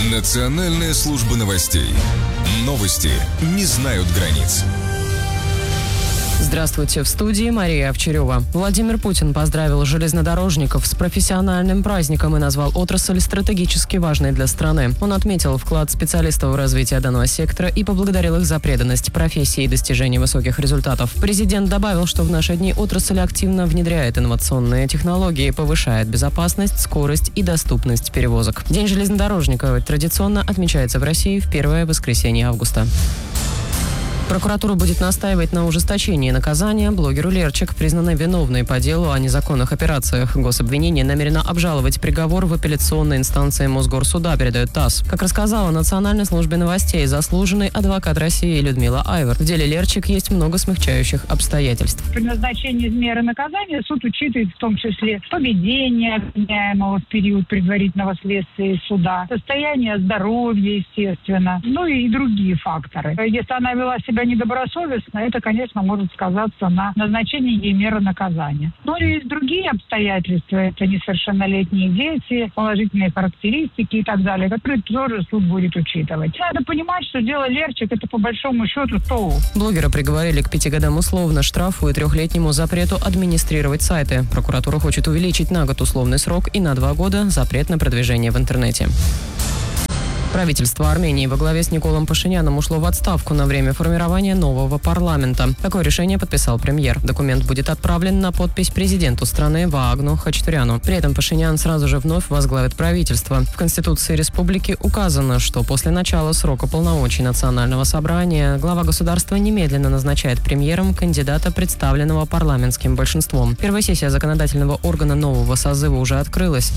Национальная служба новостей. Новости не знают границ. Здравствуйте, в студии Мария Овчарева. Владимир Путин поздравил железнодорожников с профессиональным праздником и назвал отрасль стратегически важной для страны. Он отметил вклад специалистов в развитие данного сектора и поблагодарил их за преданность профессии и достижение высоких результатов. Президент добавил, что в наши дни отрасль активно внедряет инновационные технологии, повышает безопасность, скорость и доступность перевозок. День железнодорожника традиционно отмечается в России в первое воскресенье августа. Прокуратура будет настаивать на ужесточении наказания блогеру Лерчик, признанной виновной по делу о незаконных операциях. Гособвинение намерено обжаловать приговор в апелляционной инстанции Мосгорсуда, передает ТАСС. Как рассказала Национальной службе новостей заслуженный адвокат России Людмила Айвар, в деле Лерчик есть много смягчающих обстоятельств. При назначении меры наказания суд учитывает в том числе поведение обвиняемого в период предварительного следствия суда, состояние здоровья, естественно, ну и другие факторы. Если она вела себя недобросовестно, это, конечно, может сказаться на назначении ей меры наказания. Но и другие обстоятельства, это несовершеннолетние дети, положительные характеристики и так далее, которые тоже суд будет учитывать. Надо понимать, что дело Лерчик – это по большому счету ТОУ. Блогера приговорили к 5 годам условно, штрафу и 3-летнему запрету администрировать сайты. Прокуратура хочет увеличить на год условный срок и на 2 года запрет на продвижение в интернете. Правительство Армении во главе с Николом Пашиняном ушло в отставку на время формирования нового парламента. Такое решение подписал премьер. Документ будет отправлен на подпись президенту страны Ваагну Хачатуряну. При этом Пашинян сразу же вновь возглавит правительство. В Конституции республики указано, что после начала срока полномочий Национального собрания глава государства немедленно назначает премьером кандидата, представленного парламентским большинством. Первая сессия законодательного органа нового созыва уже открылась.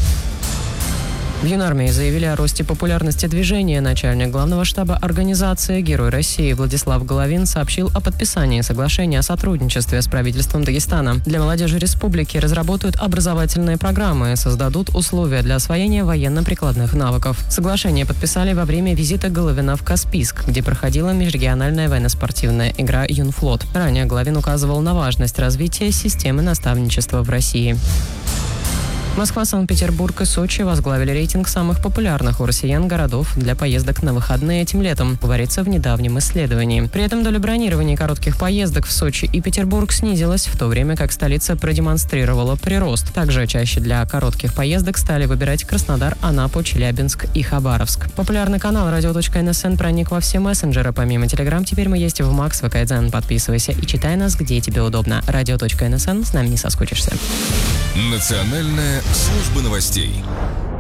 В Юнармии заявили о росте популярности движения. Начальник главного штаба организации «Герой России» Владислав Головин сообщил о подписании соглашения о сотрудничестве с правительством Дагестана. Для молодежи республики разработают образовательные программы, создадут условия для освоения военно-прикладных навыков. Соглашение подписали во время визита Головина в Каспийск, где проходила межрегиональная военно-спортивная игра «Юнфлот». Ранее Головин указывал на важность развития системы наставничества в России. Москва, Санкт-Петербург и Сочи возглавили рейтинг самых популярных у россиян городов для поездок на выходные этим летом, говорится в недавнем исследовании. При этом доля бронирования коротких поездок в Сочи и Петербург снизилась, в то время как столица продемонстрировала прирост. Также чаще для коротких поездок стали выбирать Краснодар, Анапу, Челябинск и Хабаровск. Популярный канал radio.nsn проник во все мессенджеры. Помимо Telegram, теперь мы есть в Макс, ВК-Дзен. Подписывайся и читай нас, где тебе удобно. radio.nsn, с нами не соскучишься. Национальная служба новостей.